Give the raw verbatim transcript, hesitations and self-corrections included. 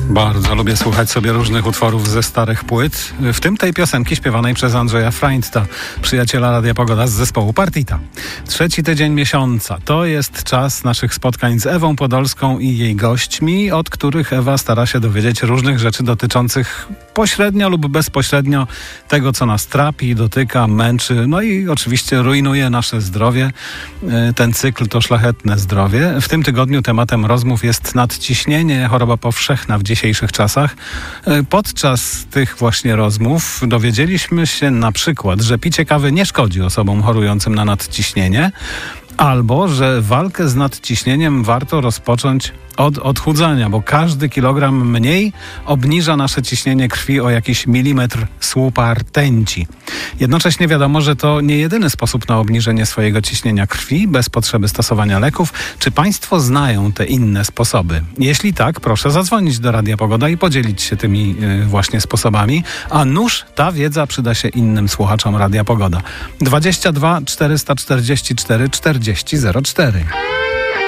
Bardzo lubię słuchać sobie różnych utworów ze starych płyt, w tym tej piosenki śpiewanej przez Andrzeja Freindta, przyjaciela Radia Pogoda z zespołu Partita. Trzeci tydzień miesiąca to jest czas naszych spotkań z Ewą Podolską i jej gośćmi, od których Ewa stara się dowiedzieć różnych rzeczy dotyczących pośrednio lub bezpośrednio tego, co nas trapi, dotyka, męczy, no i oczywiście rujnuje nasze zdrowie. Ten cykl to szlachetne zdrowie. W tym tygodniu tematem rozmów jest nadciśnienie, choroba powszechna w dzisiejszych czasach. Podczas tych właśnie rozmów dowiedzieliśmy się na przykład, że picie kawy nie szkodzi osobom chorującym na nadciśnienie, albo że walkę z nadciśnieniem warto rozpocząć od odchudzania, bo każdy kilogram mniej obniża nasze ciśnienie krwi o jakiś milimetr słupa rtęci. Jednocześnie wiadomo, że to nie jedyny sposób na obniżenie swojego ciśnienia krwi bez potrzeby stosowania leków. Czy Państwo znają te inne sposoby? Jeśli tak, proszę zadzwonić do Radia Pogoda i podzielić się tymi yy, właśnie sposobami, a nuż ta wiedza przyda się innym słuchaczom Radia Pogoda. dwadzieścia dwa czterysta czterdzieści cztery czterdzieści zero cztery.